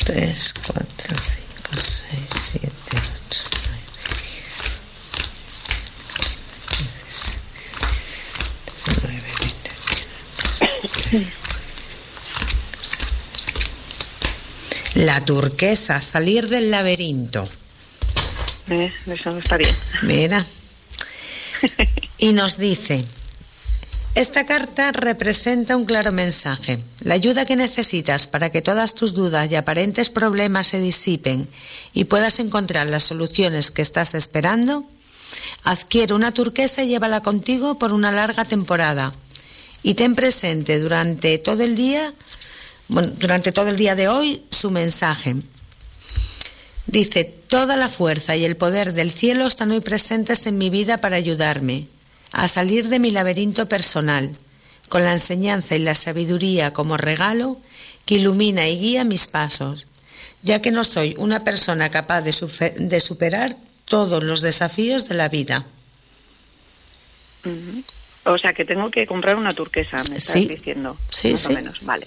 3, 4, 5, 6, 7, 8, 9, 20. La turquesa, salir del laberinto. Eso no está bien. Mira. Y nos dice: esta carta representa un claro mensaje. La ayuda que necesitas para que todas tus dudas y aparentes problemas se disipen y puedas encontrar las soluciones que estás esperando. Adquiere una turquesa y llévala contigo por una larga temporada. Y ten presente durante todo el día de hoy su mensaje. Dice: toda la fuerza y el poder del cielo están hoy presentes en mi vida para ayudarme a salir de mi laberinto personal, con la enseñanza y la sabiduría como regalo que ilumina y guía mis pasos, ya que no soy una persona capaz de superar todos los desafíos de la vida. O sea, que tengo que comprar una turquesa, me estás diciendo. Sí, más o menos, vale.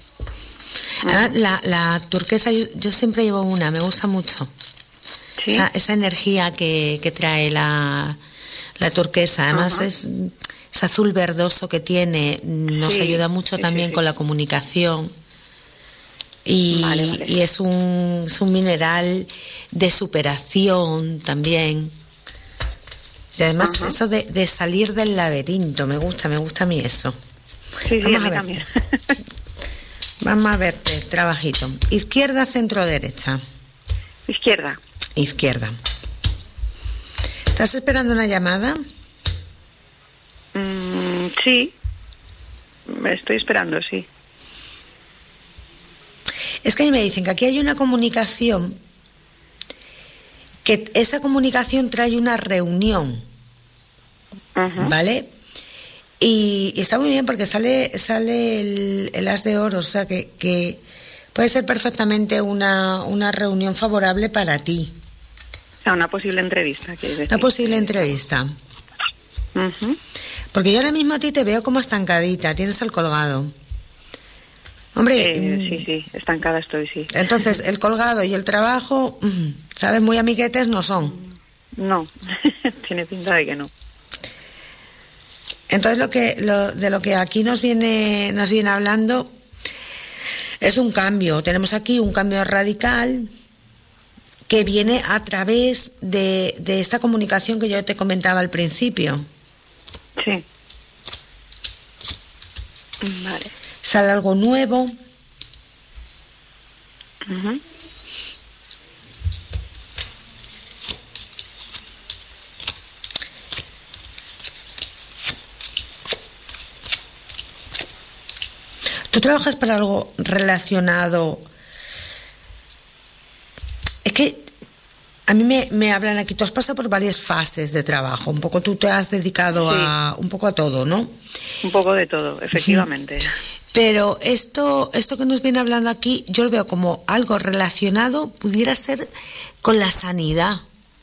La turquesa, yo siempre llevo una, me gusta mucho. ¿Sí? Esa energía que trae la turquesa, además es azul verdoso que tiene, nos ayuda mucho también con la comunicación. Y, vale. Y es un mineral de superación también. Y además eso de salir del laberinto, me gusta a mí eso. Vamos a ver. También. Vamos a verte el trabajito. Izquierda, centro, derecha. Izquierda. ¿Estás esperando una llamada? Sí. Me estoy esperando, sí. Es que a mí me dicen que aquí hay una comunicación, que esa comunicación trae una reunión, ¿vale? Y está muy bien porque sale el as de oros, o sea que puede ser perfectamente una reunión favorable para ti. Una posible entrevista, ¿quieres decir? Una posible entrevista. Porque yo ahora mismo a ti te veo como estancadita, tienes el colgado. Hombre... sí, estancada estoy, sí. Entonces, el colgado y el trabajo, ¿sabes? Muy amiguetes no son. No, tiene pinta de que no. Entonces, de lo que aquí nos viene hablando es un cambio. Tenemos aquí un cambio radical que viene a través de esta comunicación que yo te comentaba al principio. Sí. Vale. Sale algo nuevo. ¿Tú trabajas para algo relacionado? Es que a mí me hablan aquí, tú has pasado por varias fases de trabajo, un poco tú te has dedicado un poco a todo, ¿no? Un poco de todo, efectivamente. Pero esto que nos viene hablando aquí, yo lo veo como algo relacionado, pudiera ser con la sanidad.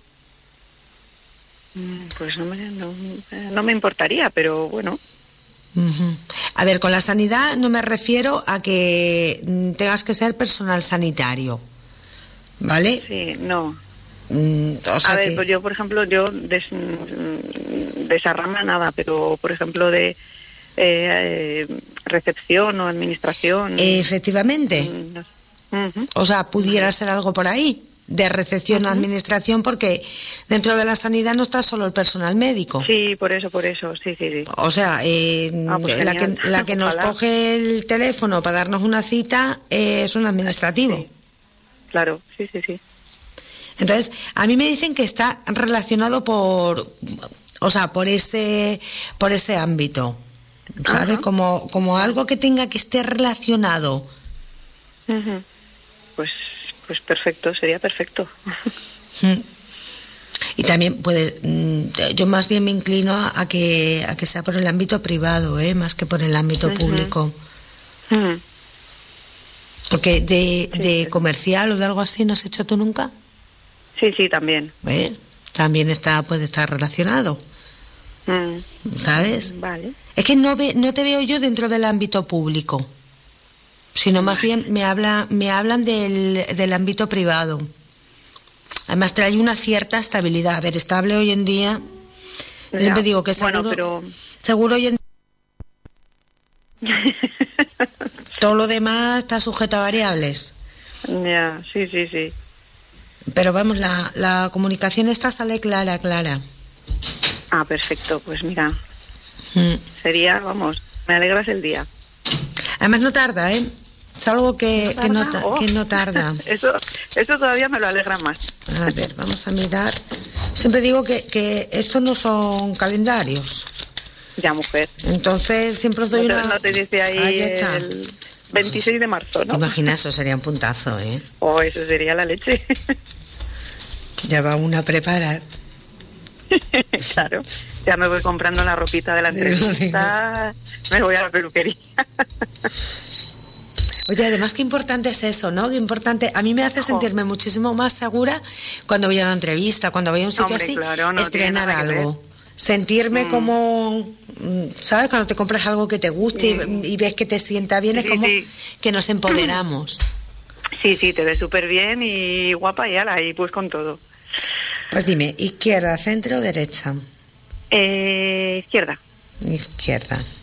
Pues no me importaría, pero bueno. A ver, con la sanidad no me refiero a que tengas que ser personal sanitario, ¿vale? Sí, no. O sea, a ver, pues yo, por ejemplo, de esa rama nada, pero por ejemplo de recepción o administración. Efectivamente. O sea, pudiera ser algo por ahí, de recepción o administración, porque dentro de la sanidad no está solo el personal médico. Sí, por eso, sí. O sea, pues la que nos coge el teléfono para darnos una cita es un administrativo. Sí. Claro, sí. Entonces, a mí me dicen que está relacionado por ese ámbito, ¿sabes? Como algo que tenga que estar relacionado. Pues perfecto, sería perfecto. Y también yo más bien me inclino a que sea por el ámbito privado, más que por el ámbito público. Porque de comercial o de algo así, ¿no has hecho tú nunca? Sí, también. También puede estar relacionado. ¿Sabes? Vale. Es que no te veo yo dentro del ámbito público. sino más bien me hablan del ámbito privado. Además trae una cierta estabilidad. A ver, estable hoy en día, yo siempre digo que seguro, pero... seguro hoy en todo lo demás está sujeto a variables. Ya, sí. Pero vamos, la comunicación esta sale clara. Ah, perfecto, pues mira, sería, vamos, me alegras el día. Además no tarda, ¿eh? Es algo que no tarda. Eso todavía me lo alegra más. A ver, vamos a mirar. Siempre digo que estos no son calendarios. Ya, mujer. Entonces siempre os doy no te dice ahí el 26 de marzo, ¿no? ¿Te imaginas? Eso sería un puntazo, ¿eh? Oh, eso sería la leche. Ya va una a preparar. Claro, ya me voy comprando la ropita de la entrevista, me voy a la peluquería. Oye, además qué importante es eso, ¿no? Qué importante. A mí me hace sentirme muchísimo más segura cuando voy a una entrevista, cuando voy a un sitio así, claro, no estrenar algo. Sentirme como, ¿sabes? Cuando te compras algo que te guste y ves que te sienta bien, es como que nos empoderamos. Sí, te ves súper bien y guapa y ala, y pues con todo. Pues dime, ¿izquierda, centro o derecha? Izquierda. Izquierda.